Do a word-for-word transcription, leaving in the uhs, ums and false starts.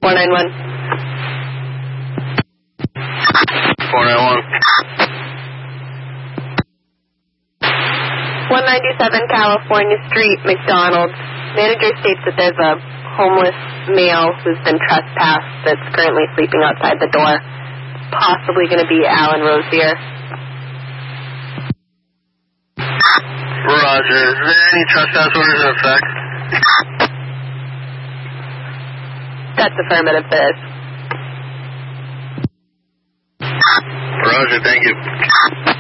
four nine one. four nine one. one ninety-seven California Street, McDonald's. Manager states that there's a homeless male who's been trespassed that's currently sleeping outside the door. Possibly going to be Alan Rosier. Roger. Is there any trespass orders in effect? That's affirmative, there is. Roger, thank you.